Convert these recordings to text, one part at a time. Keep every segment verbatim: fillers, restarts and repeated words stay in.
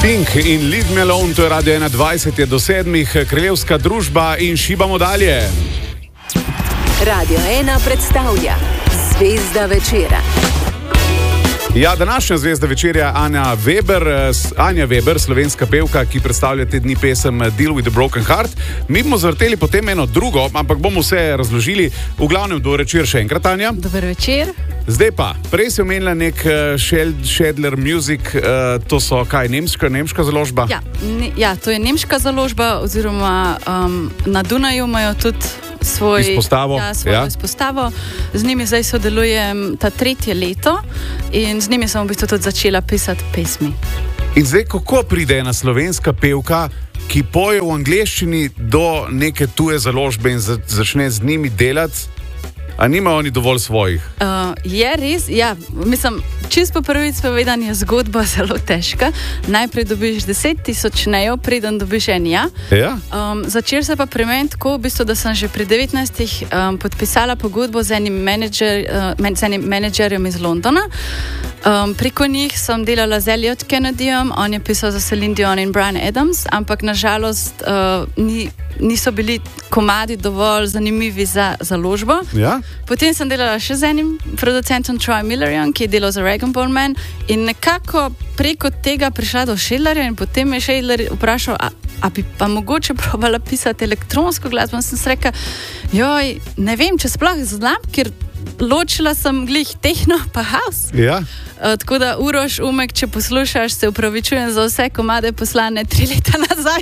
Pink in Leave Me Alone, to je Radio ena dvajset, je do sedmih, Kraljevska družba in šibamo dalje. Radio ena predstavlja Zvezda večera. Ja, današnja zvezda večerja je Anja Weber, Anja Weber, slovenska pevka, ki predstavlja te dni pesem Deal with a Broken Heart. Mi bomo zvrteli potem eno drugo, ampak bomo vse razložili. V glavnem, dober večer še enkrat, Anja. Dober večer. Zdaj pa, prej si omenila nek Schedler Music, uh, to so kaj, nemška, nemška založba? Ja, ne, ja, to je nemška založba, oziroma um, na Dunaju imajo tudi svoj, izpostavo. Ja, svojo ja. izpostavo. Z njimi zdaj sodelujem ta tretje leto in z njimi sem v bistvu tudi začela pisati pesmi. In zdaj, kako pride ena slovenska pevka, ki poje v angleščini, do neke tuje založbe in za, začne z njimi delati? A nimajo oni dovolj svojih? Uh, je res, ja, mislim, čisto po prvič povedan je zgodba zelo težka. Najprej dobiš deset tisoč nejev, preden dobiš en ja. Ja? Um, začel se pa pri meni tako, v bistvu, da sem že pri devetnajstih um, podpisala pogodbo z enim, menedžer, uh, z enim menedžerjem iz Londona. Um, preko njih sem delala z Elliot Kennedyjem, on je pisal za Celine Dion in Bryan Adams, ampak nažalost uh, ni, niso bili komadi dovolj zanimivi za založbo. Ja? Potem sem delala še z enim producentom, Troy Millerjem, ki je delal za Rag and Bone Man, in nekako preko tega prišla do Schedlerja in potem me je Schedler vprašal, a, a bi pa mogoče probala pisati elektronsko glasbo. In sem se rekla, joj, ne vem, če sploh znam, ker ločila sem glih tehno pa house. Ja. Uh, tako da, Uroš, Umek, če poslušaš, se upravičujem za vse komade poslane tri leta nazaj.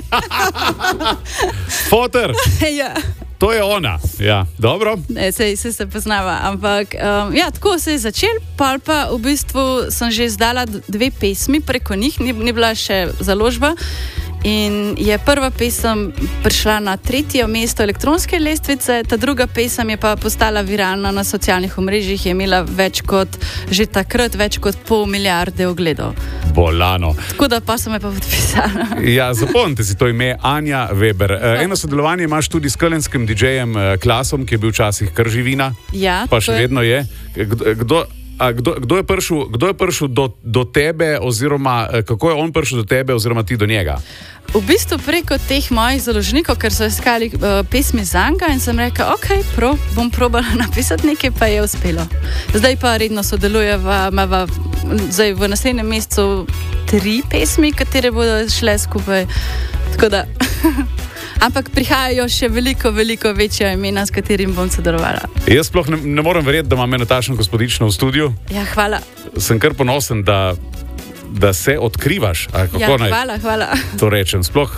Foter! Ja. To je ona. Ja, dobro. Ne, sej, sej se poznava, ampak um, ja, tako se je začel, pa pa v bistvu sem že izdala dve pesmi preko njih, ni, ni bila še založba. In je prva pesem prišla na tretje mesto elektronske lestvice, ta druga pesem je pa postala viralna na socialnih omrežjih, je imela več kot, že takrat več kot pol milijarde ogledov. Bolano. Tako da pa sem me pa podpisala. Ja, zapomnite si to ime, Anja Weber. Eno sodelovanje imaš tudi s kelenskim didžejem Klasom, ki je bil včasih kar živina, ja, pa še vedno je. Kdo... A kdo, kdo je prišel, kdo je prišel do, do tebe, oziroma kako je on prišel do tebe, oziroma ti do njega? V bistvu preko teh mojih založnikov, ker so iskali uh, pesmi zanga in sem rekla, ok, pro, bom probala napisati nekaj, pa je uspelo. Zdaj pa redno sodelujeva, imava zdaj v naslednjem mesecu tri pesmi, katere bodo šle skupaj, tako da... Ampak prihajajo še veliko, veliko večja imena, s katerim bom sodelovala. Jaz sploh ne, ne morem verjeti, da imam Natašo Gospodično v studiu. Ja, hvala. Sem kar ponosen, da, da se odkrivaš. A kako ja, naj hvala, hvala. To rečem. Sploh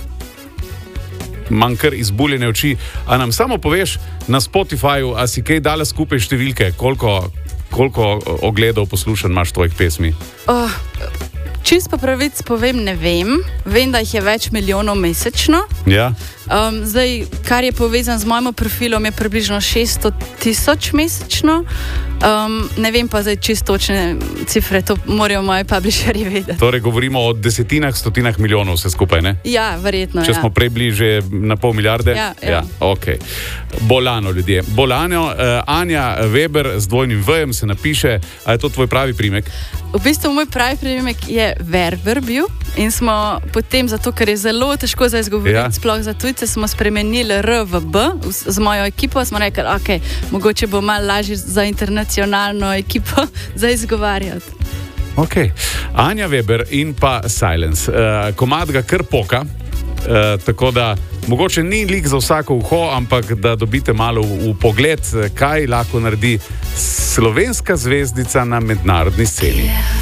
imam kar izbuljene oči. A nam samo poveš na Spotifyju, a si kaj dala skupaj številke, koliko, koliko ogledov poslušanj imaš tvojih pesmi? Oh, čisto po pravici povem, ne vem. Vem, da jih je več milijonov mesečno. Ja. Um, zdaj, kar je povezan z mojim profilom, je približno šeststo tisoč mesečno. Um, ne vem pa zdaj čisto točne cifre, to morajo moji publisherji vedeti. Torej, govorimo o desetinah, stotinah milijonov vse skupaj, ne? Ja, verjetno, Če ja. smo prej bili že na pol milijarde? Ja, ja. ja ok. Bolano, ljudje. Bolano, uh, Anja Weber z dvojnim V-jem se napiše. A je to tvoj pravi primek? V bistvu moj pravi primek je Werber bil in smo potem, zato ker je zelo težko za izgovoriti, ja. sploh za tujce, smo spremenili R v B z mojo ekipo, smo rekli, ok, mogoče bo malo lažje za internacionalno ekipo za izgovarjati. Ok. Anja Weber in pa Silence. Uh, komad ga kar poka, uh, tako da mogoče ni lik za vsako uho, ampak da dobite malo v, v pogled, kaj lahko naredi slovenska zvezdica na mednarodni sceni. Yeah.